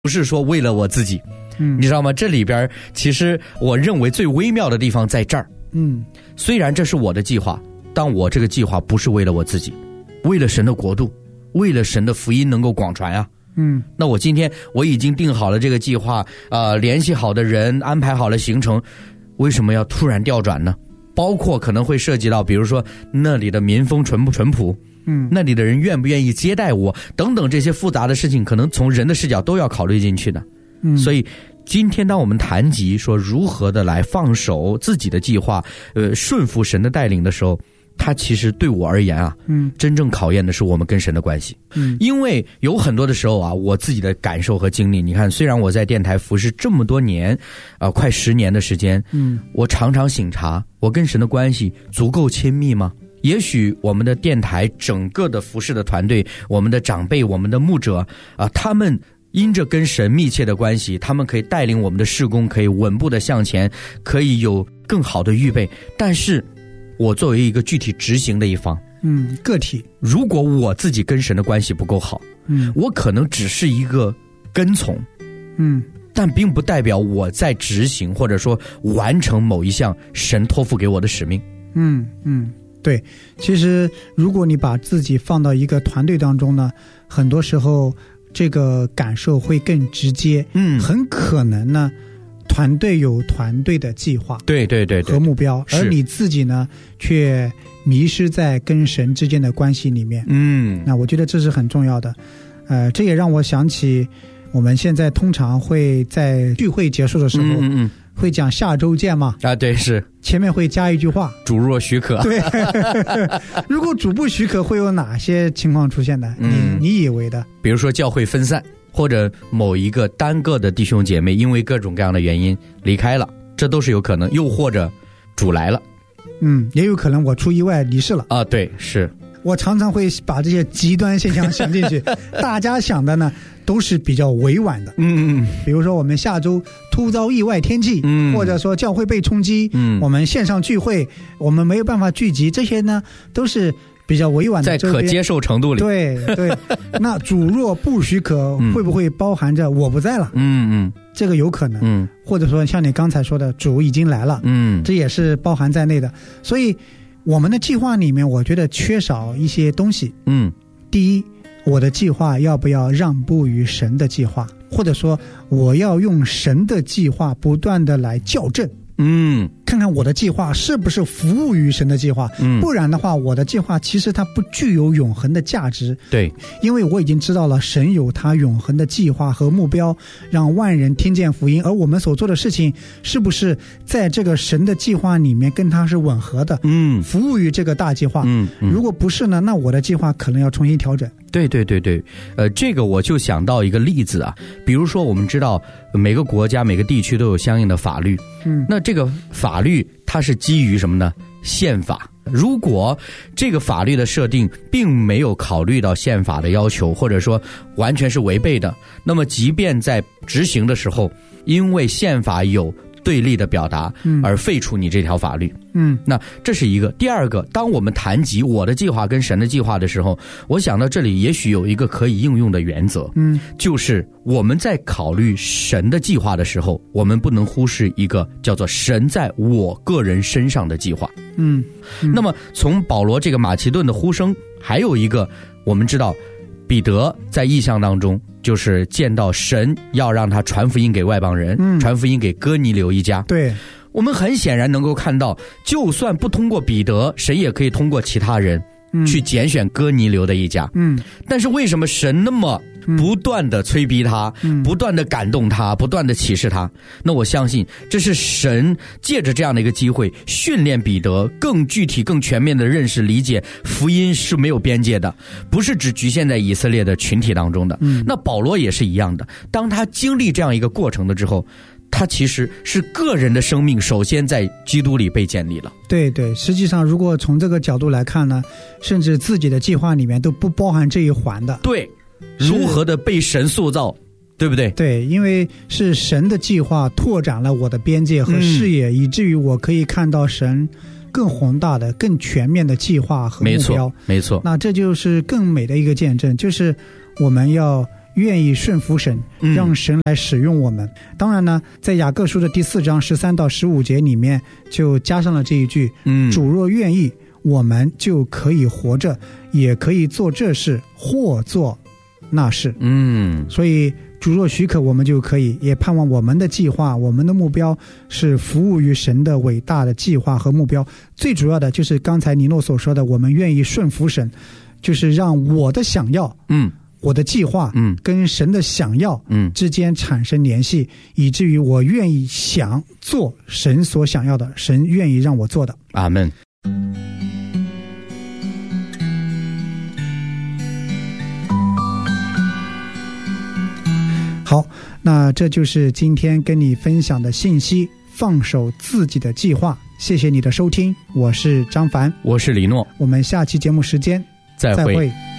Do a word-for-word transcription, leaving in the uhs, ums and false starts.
不是说为了我自己。嗯，你知道吗？这里边其实我认为最微妙的地方在这儿。嗯，虽然这是我的计划，但我这个计划不是为了我自己，为了神的国度，为了神的福音能够广传啊。嗯，那我今天我已经定好了这个计划，呃，联系好的人，安排好了行程，为什么要突然调转呢？包括可能会涉及到，比如说那里的民风淳不淳朴，嗯，那里的人愿不愿意接待我，等等这些复杂的事情，可能从人的视角都要考虑进去的。嗯，所以今天当我们谈及说如何的来放手自己的计划，呃，顺服神的带领的时候，它其实对我而言啊，嗯，真正考验的是我们跟神的关系。嗯，因为有很多的时候啊，我自己的感受和经历，你看，虽然我在电台服侍这么多年，啊、呃，快十年的时间，嗯，我常常省察，我跟神的关系足够亲密吗？也许我们的电台整个的服侍的团队，我们的长辈，我们的牧者啊、呃，他们因着跟神密切的关系，他们可以带领我们的事工，可以稳步的向前，可以有更好的预备。但是我作为一个具体执行的一方， 嗯，个体， 如果我自己跟神的关系不够好，嗯，我可能只是一个跟从，嗯，但并不代表我在执行或者说完成某一项神托付给我的使命。 嗯嗯，对，其实如果你把自己放到一个团队当中呢，很多时候这个感受会更直接。嗯，很可能呢，团队有团队的计划， 对对对和目标，而你自己呢，却迷失在跟神之间的关系里面。嗯，那我觉得这是很重要的。呃，这也让我想起，我们现在通常会在聚会结束的时候，嗯嗯嗯会讲下周见嘛？ 啊，对，是前面会加一句话， 主若许可。 对，如果主不许可，会有哪些情况出现的？嗯、你你以为的？ 比如说教会分散，或者某一个单个的弟兄姐妹因为各种各样的原因离开了，这都是有可能。又或者主来了， 嗯，也有可能我出意外离世了。 啊，对，是。 我常常会把这些极端现象想进去，大家想的呢都是比较委婉的。嗯嗯，比如说我们下周突遭意外天气，嗯，或者说教会被冲击，嗯，我们线上聚会，我们没有办法聚集，这些呢都是比较委婉的， 在可接受程度里。 对对，那主若不许可，会不会包含着我不在了？嗯嗯，这个有可能。嗯，或者说像你刚才说的，主已经来了，嗯，这也是包含在内的。所以我们的计划里面，我觉得缺少一些东西。嗯，第一，我的计划要不要让步于神的计划，或者说我要用神的计划不断的来校正。嗯，看看我的计划是不是服务于神的计划。嗯，不然的话，我的计划其实它不具有永恒的价值。 对， 因为我已经知道了神有他永恒的计划和目标，让万人听见福音，而我们所做的事情是不是在这个神的计划里面跟他是吻合的？嗯，服务于这个大计划。嗯，嗯如果不是呢，那我的计划可能要重新调整。 对对对对，呃，这个我就想到一个例子啊，比如说我们知道每个国家每个地区都有相应的法律，嗯，那这个法律它是基于什么呢？宪法。如果这个法律的设定并没有考虑到宪法的要求，或者说完全是违背的，那么即便在执行的时候，因为宪法有对立的表达而废除你这条法律。嗯，那这是一个。第二个，当我们谈及我的计划跟神的计划的时候，我想到这里也许有一个可以应用的原则，嗯，就是我们在考虑神的计划的时候，我们不能忽视一个叫做神在我个人身上的计划。嗯，嗯那么从保罗这个马其顿的呼声，还有一个我们知道彼得在异象当中就是见到神要让他传福音给外邦人，嗯、传福音给哥尼流一家。 对， 我们很显然能够看到，就算不通过彼得，神也可以通过其他人去拣选哥尼流的一家。嗯，但是为什么神那么不断的催逼他，嗯、不断的感动他，不断的启示他？那我相信这是神借着这样的一个机会训练彼得更具体更全面的认识理解福音是没有边界的，不是只局限在以色列的群体当中的。嗯、那保罗也是一样的，当他经历这样一个过程的之后，他其实是个人的生命首先在基督里被建立了。 对对，实际上如果从这个角度来看呢，甚至自己的计划里面都不包含这一环的。 对，如何的被神塑造，对不对？ 对，因为是神的计划拓展了我的边界和视野，嗯、以至于我可以看到神更宏大的更全面的计划和目标。 没错没错， 那这就是更美的一个见证，就是我们要愿意顺服神，让神来使用我们。嗯、当然呢，在雅各书的第四章十三到十五节里面就加上了这一句：嗯，主若愿意，我们就可以活着，也可以做这事或做那事。嗯，所以主若许可，我们就可以，也盼望我们的计划，我们的目标是服务于神的伟大的计划和目标。最主要的就是刚才尼诺所说的，我们愿意顺服神，就是让我的想要，嗯，我的计划，嗯，跟神的想要，嗯，之间产生联系，以至于我愿意想做神所想要的，神愿意让我做的。 阿们。 好，那这就是今天跟你分享的信息，放手自己的计划。谢谢你的收听，我是张凡， 我是李诺， 我们下期节目时间再会。 再会。